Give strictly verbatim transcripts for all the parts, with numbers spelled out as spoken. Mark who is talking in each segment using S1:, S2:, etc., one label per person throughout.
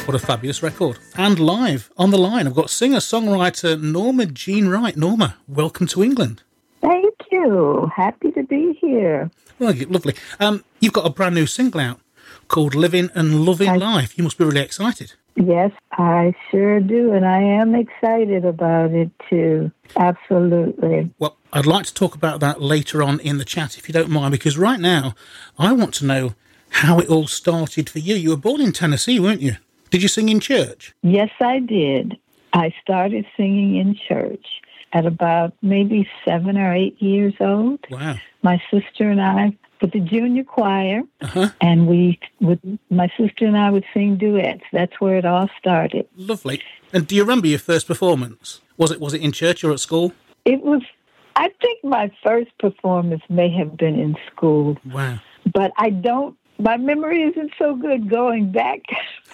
S1: What a fabulous record. And live on the line, I've got singer-songwriter Norma Jean Wright. Norma, welcome to England.
S2: Thank you. Happy to be here.
S1: Well, lovely. Um, you've got a brand new single out called Living and Loving
S2: I,
S1: Life. You must be really excited.
S2: Yes, I sure do. And I am excited about it too. Absolutely.
S1: Well, I'd like to talk about that later on in the chat, if you don't mind, because right now I want to know how it all started for you. You were born in Tennessee, weren't you? Did you sing in church?
S2: Yes, I did. I started singing in church at about maybe seven or eight years old.
S1: Wow.
S2: My sister and I with the junior choir,
S1: uh-huh.
S2: and we, with my sister and I would sing duets. That's where it all started.
S1: Lovely. And do you remember your first performance? Was it was it in church or at school?
S2: It was, I think my first performance may have been in school.
S1: Wow.
S2: But I don't, my memory isn't so good going back.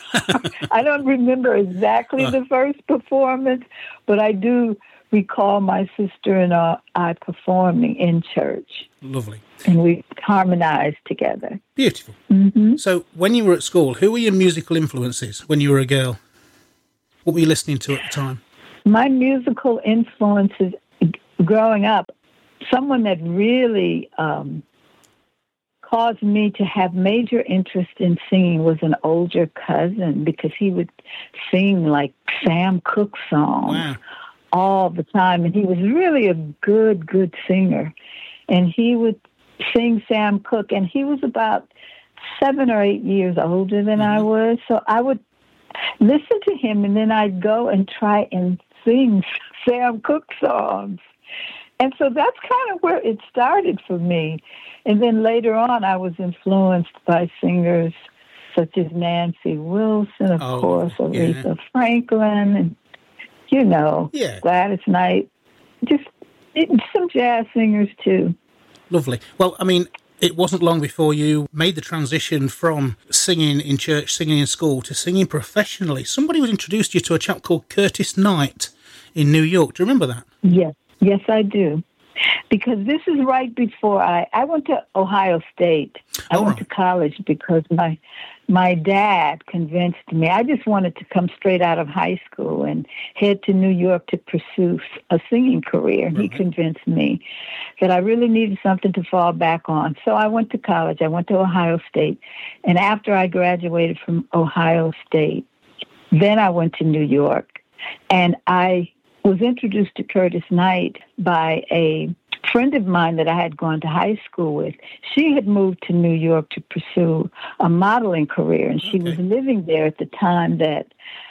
S2: I don't remember exactly uh. the first performance, but I do recall my sister and I performing in church.
S1: Lovely.
S2: And we harmonized together.
S1: Beautiful.
S2: Mm-hmm.
S1: So when you were at school, who were your musical influences when you were a girl? What were you listening to at the time?
S2: My musical influences growing up, someone that really um, caused me to have major interest in singing was an older cousin, because he would sing like Sam Cooke songs.
S1: Wow.
S2: All the time, and he was really a good, good singer. And he would sing Sam Cooke, and he was about seven or eight years older than mm-hmm. I was. So I would listen to him, and then I'd go and try and sing Sam Cooke songs. And so that's kind of where it started for me. And then later on, I was influenced by singers such as Nancy Wilson, of
S1: oh,
S2: course, Aretha
S1: yeah.
S2: Franklin, and you know,
S1: yeah.
S2: Gladys Knight, just it, some jazz singers too.
S1: Lovely. Well, I mean, it wasn't long before you made the transition from singing in church, singing in school, to singing professionally. Somebody was introduced you to a chap called Curtis Knight in New York. Do you remember that?
S2: Yes. Yes, I do. Because this is right before I, I went to Ohio State. I
S1: oh,
S2: went
S1: right.
S2: to college because my my dad convinced me. I just wanted to come straight out of high school and head to New York to pursue a singing career. And right. he convinced me that I really needed something to fall back on. So I went to college. I went to Ohio State. And after I graduated from Ohio State, then I went to New York. And I was introduced to Curtis Knight by a friend of mine that I had gone to high school with. She had moved to New York to pursue a modeling career, and she okay. was living there at the time that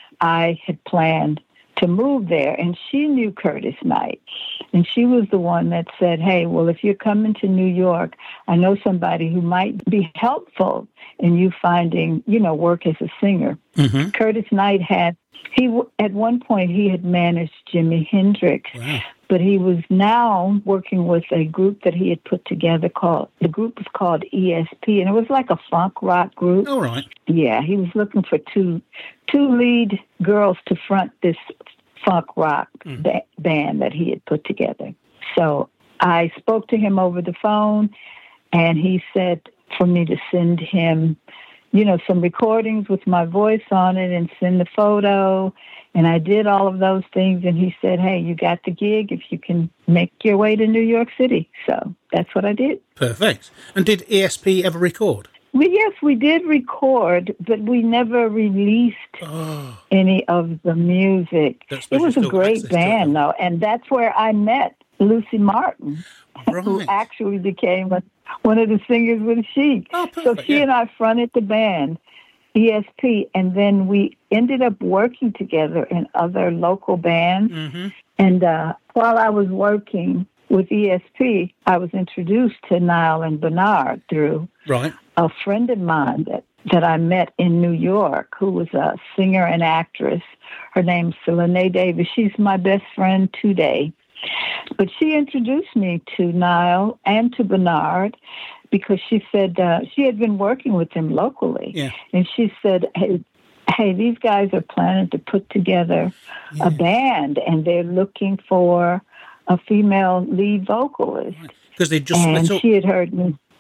S2: I had planned to move there, and she knew Curtis Knight. And she was the one that said, hey, well, if you're coming to New York, I know somebody who might be helpful in you finding, you know, work as a singer.
S1: Mm-hmm.
S2: Curtis Knight had, he at one point he had managed Jimi Hendrix,
S1: wow.
S2: but he was now working with a group that he had put together called, the group was called E S P, and it was like a funk rock group.
S1: All right.
S2: Yeah, he was looking for two two lead girls to front this funk rock mm. ba- band that he had put together. So I spoke to him over the phone, and he said for me to send him, you know, some recordings with my voice on it and send the photo. And I did all of those things. And he said, hey, you got the gig if you can make your way to New York City. So that's what I did.
S1: Perfect. And did E S P ever record?
S2: Well, yes, we did record, but we never released
S1: oh.
S2: any of the music. It was a great band, though. And that's where I met Lucy Martin,
S1: right.
S2: who actually became a, one of the singers with Chic.
S1: Oh, perfect,
S2: so she
S1: yeah.
S2: and I fronted the band, E S P, and then we ended up working together in other local bands.
S1: Mm-hmm.
S2: And uh, while I was working with E S P, I was introduced to Niall and Bernard through
S1: right.
S2: a friend of mine that, that I met in New York, who was a singer and actress. Her name's Selene Davis. She's my best friend today. But she introduced me to Niall and to Bernard because she said uh, she had been working with them locally.
S1: Yeah.
S2: And she said, hey, hey, these guys are planning to put together yeah. a band, and they're looking for a female lead vocalist.
S1: Because they just
S2: and
S1: split up.
S2: she had heard me.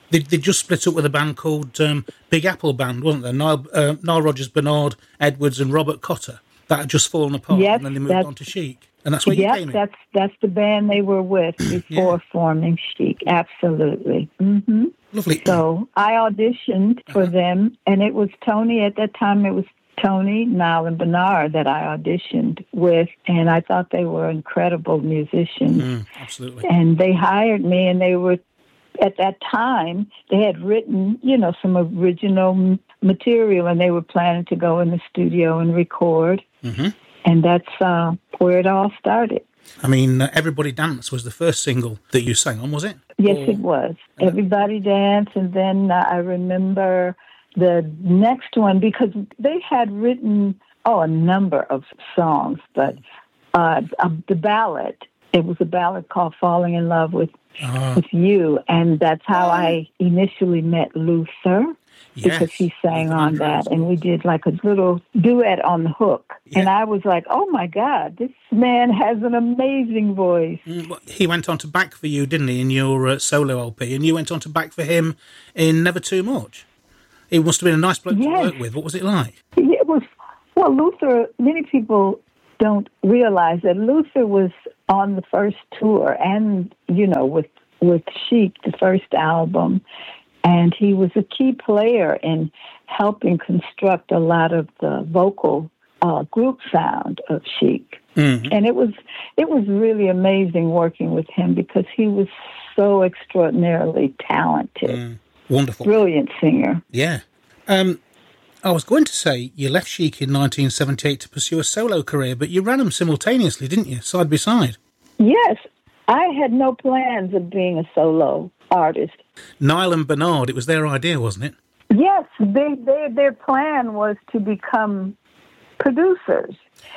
S1: They, they just split up with a band called um, Big Apple Band, wasn't there? Nile, uh, Nile Rodgers, Bernard Edwards and Robert Cotter. That had just fallen apart,
S2: yes,
S1: and then they moved on to Chic. And that's where
S2: yep,
S1: you came in.
S2: That's, that's the band they were with before yeah. forming Chic, absolutely. Mm-hmm.
S1: Lovely.
S2: So I auditioned for uh-huh. them, and it was Tony, at that time it was Tony, Nile, and Bernard that I auditioned with, and I thought they were incredible musicians.
S1: Mm, absolutely.
S2: And they hired me, and they were, at that time, they had written, you know, some original material, and they were planning to go in the studio and record.
S1: Mm-hmm.
S2: And that's uh, where it all started.
S1: I mean, uh, Everybody Dance was the first single that you sang on, was it?
S2: Yes,
S1: or...
S2: it was. Everybody Dance, and then uh, I remember the next one, because they had written, oh, a number of songs, but uh, uh, the ballad, it was a ballad called Falling in Love with uh, with You, and that's how I initially met Luther,
S1: yes,
S2: because he sang on that, and we did like a little duet on the hook, yeah. And I was like, oh my God, this man has an amazing voice.
S1: Mm, well, he went on to back for you, didn't he, in your uh, solo L P, and you went on to back for him in Never Too Much. It must have been a nice bloke
S2: yes.
S1: to work with. What was it like?
S2: It was, well, Luther, many people don't realize that Luther was on the first tour and, you know, with, with Chic, the first album, and he was a key player in helping construct a lot of the vocal uh, group sound of Chic. Mm-hmm. And it was it was really amazing working with him because he was so extraordinarily talented.
S1: Mm. Wonderful.
S2: Brilliant singer.
S1: Yeah. Um, I was going to say you left Chic in nineteen seventy-eight to pursue a solo career, but you ran them simultaneously, didn't you, side by side?
S2: Yes. I had no plans of being a solo artist.
S1: Nile and Bernard, it was their idea, wasn't it?
S2: Yes. They, they, their plan was to become producers.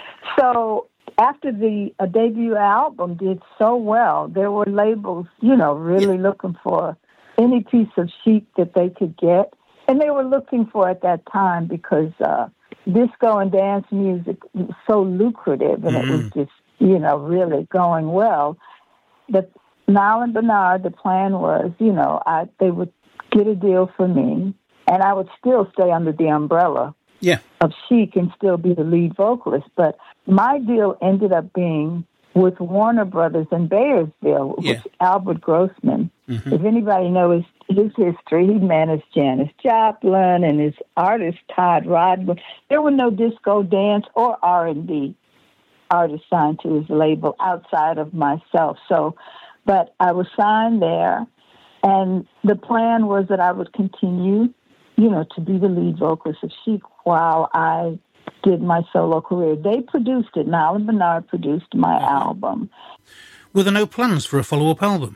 S2: So after the a debut album did so well, there were labels, you know, really yeah. looking for any piece of Chic that they could get. And they were looking for at that time because uh, disco and dance music was so lucrative and mm-hmm. it was just, you know, really going well. But Nile and Bernard, the plan was, you know, I they would get a deal for me and I would still stay under the umbrella
S1: yeah.
S2: of Chic and still be the lead vocalist. But my deal ended up being with Warner Brothers in Beyersville,
S1: yeah.
S2: with Albert Grossman.
S1: Mm-hmm.
S2: If anybody knows his history, he managed Janis Joplin and his artist Todd Rodman. There were no disco, dance, or R and B artists signed to his label outside of myself. So, but I was signed there, and the plan was that I would continue, you know, to be the lead vocalist of Chic while I did my solo career. They produced it. Nile and Bernard produced my album.
S1: Were there no plans for a follow-up album?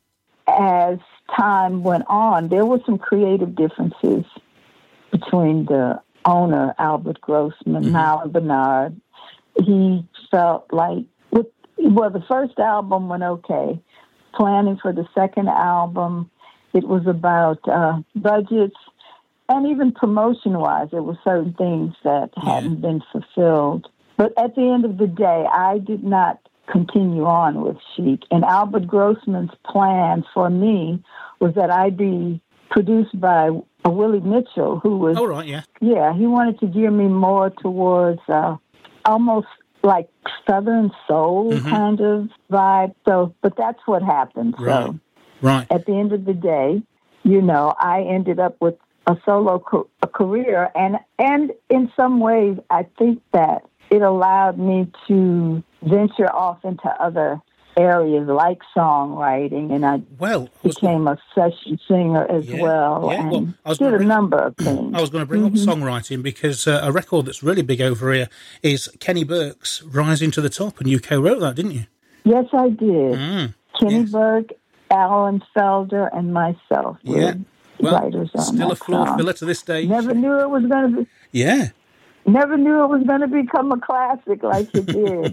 S2: As time went on, there were some creative differences between the owner, Albert Grossman, mm-hmm. Nile and Bernard. He felt like, with, well, the first album went okay. Planning for the second album, it was about uh, budgets. And even promotion-wise, there were certain things that hadn't been fulfilled. But at the end of the day, I did not continue on with Chic. And Albert Grossman's plan for me was that I be produced by a Willie Mitchell, who was...
S1: Oh, right, yeah.
S2: Yeah, he wanted to gear me more towards uh, almost like Southern soul mm-hmm. kind of vibe. So, but that's what happened.
S1: Right,
S2: so
S1: right.
S2: At the end of the day, you know, I ended up with a solo co- a career, and and in some ways, I think that it allowed me to venture off into other areas like songwriting, and I
S1: well,
S2: became a session singer as
S1: yeah,
S2: well,
S1: yeah.
S2: and
S1: well, I was
S2: did
S1: bring,
S2: a number of things.
S1: I was going to bring mm-hmm. up songwriting because uh, a record that's really big over here is Kenny Burke's "Rising to the Top," and you co-wrote that, didn't you?
S2: Yes, I did.
S1: Mm,
S2: Kenny
S1: yes.
S2: Burke, Alan Felder, and myself.
S1: Yeah. Well,
S2: writers on
S1: still
S2: that
S1: a floor
S2: song.
S1: filler to this day.
S2: Never knew it was going to be.
S1: Yeah.
S2: Never knew it was going to become a classic like it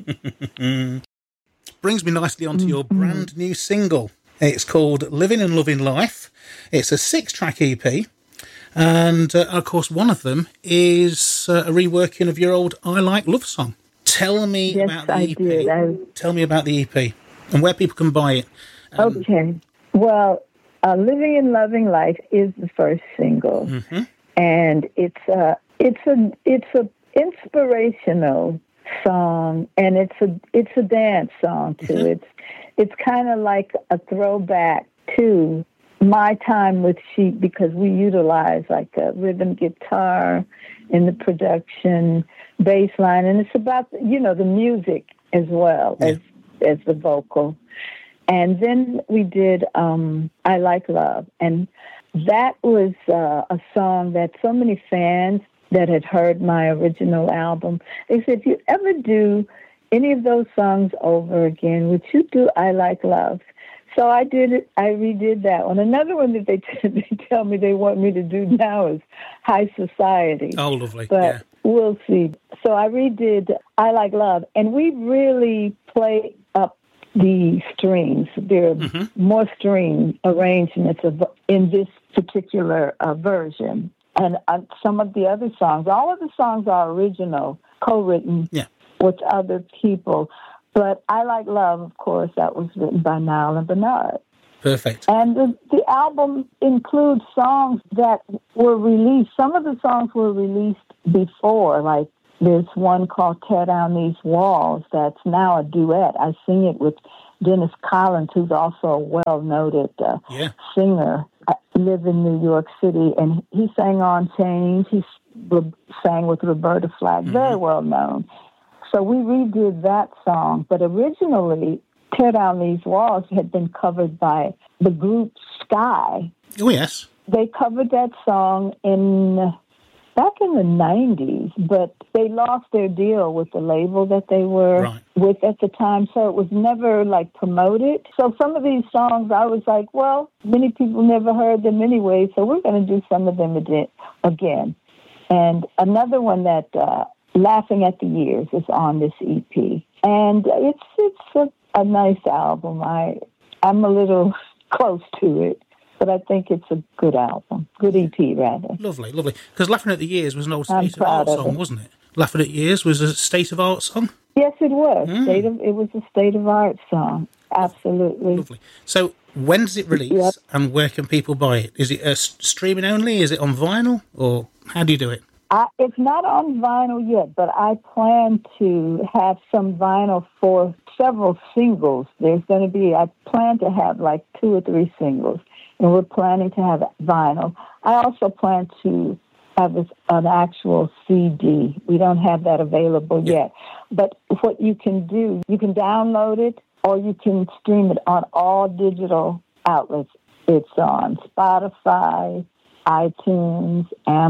S2: did.
S1: Brings me nicely onto your brand new single. It's called Living and Loving Life. It's a six-track E P. And, uh, of course, one of them is uh, a reworking of your old I Like Love song. Tell me
S2: yes,
S1: about the
S2: I
S1: E P.
S2: Did. I...
S1: Tell me about the E P and where people can buy it. Um,
S2: okay. Well, uh, Living and Loving Life is the first single.
S1: Mm-hmm.
S2: And it's a, it's a, it's a inspirational song, and it's a, it's a dance song too.
S1: Mm-hmm.
S2: It's, it's kind of like a throwback to my time with Sheep, because we utilize like a rhythm guitar in the production, bass line, and it's about, you know, the music as well yeah. as as the vocal. And then we did um, I Like Love, and that was uh, a song that so many fans that had heard my original album, they said, if you ever do any of those songs over again, would you do I Like Love? So I did it. I redid that one. Another one that they, t- they tell me they want me to do now is High Society.
S1: Oh, lovely.
S2: But
S1: yeah.
S2: we'll see. So I redid I Like Love, and we really play up the strings. There are mm-hmm. more string arrangements of, in this particular uh, version. And uh, some of the other songs, all of the songs are original, co-written
S1: yeah.
S2: with other people. But I Like Love, of course, that was written by Niall and Bernard.
S1: Perfect.
S2: And the, the album includes songs that were released. Some of the songs were released before, like there's one called Tear Down These Walls that's now a duet. I sing it with Dennis Collins, who's also a well-noted uh,
S1: yeah.
S2: singer. I live in New York City, and he sang on Change. He sang with Roberta Flack, mm-hmm. very well-known. So we redid that song, but originally, Tear Down These Walls had been covered by the group Sky.
S1: Oh, yes.
S2: They covered that song in back in the nineties, but they lost their deal with the label that they were
S1: right.
S2: with at the time, so it was never, like, promoted. So some of these songs, I was like, well, many people never heard them anyway, so we're going to do some of them again. And another one that... Uh, Laughing at the Years is on this E P, and it's it's a, a nice album. I I'm a little close to it, but I think it's a good album, good E P rather.
S1: Lovely, lovely. Because Laughing at the Years was an old
S2: I'm
S1: State of Art
S2: of
S1: song,
S2: it.
S1: wasn't it? Laughing at Years was a State of Art song.
S2: Yes, it was.
S1: Mm.
S2: State of it was a State of Art song. Absolutely.
S1: Lovely. So when does it release, yep. and where can people buy it? Is it uh, streaming only? Is it on vinyl, or how do you do it?
S2: I, it's not on vinyl yet, but I plan to have some vinyl for several singles. There's going to be, I plan to have like two or three singles, and we're planning to have vinyl. I also plan to have this, an actual C D. We don't have that available
S1: yeah.
S2: yet. But what you can do, you can download it, or you can stream it on all digital outlets. It's on Spotify, iTunes,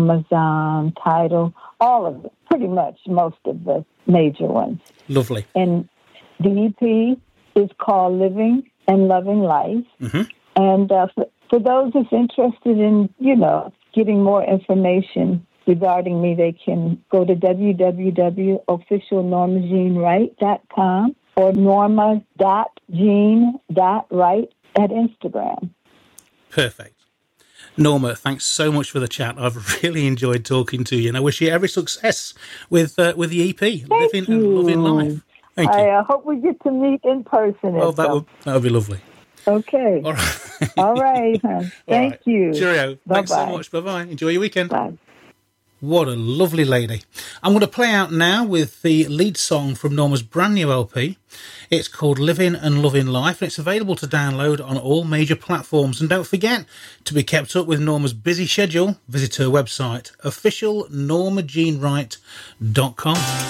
S2: Amazon, Tidal, all of it, pretty much most of the major ones.
S1: Lovely.
S2: And the E P is called Living and Loving Life.
S1: Mm-hmm.
S2: And uh, for, for those who's interested in, you know, getting more information regarding me, they can go to w w w dot official norma jean wright dot com or norma dot jean dot wright at Instagram.
S1: Perfect. Norma, thanks so much for the chat. I've really enjoyed talking to you, and I wish you every success with uh, with the E P,
S2: Thank
S1: Living
S2: you.
S1: and Loving Life. Thank you.
S2: I uh, hope we get to meet in person.
S1: Oh, that would that would be lovely.
S2: Okay.
S1: All right.
S2: All right. Huh? Thank
S1: right.
S2: you.
S1: Cheerio.
S2: Bye-bye.
S1: Thanks so much. Bye-bye. Enjoy your weekend.
S2: Bye.
S1: What a lovely lady. I'm going to play out now with the lead song from Norma's brand new L P. It's called Living and Loving Life, and it's available to download on all major platforms. And don't forget, to be kept up with Norma's busy schedule, visit her website, official norma jean wright dot com.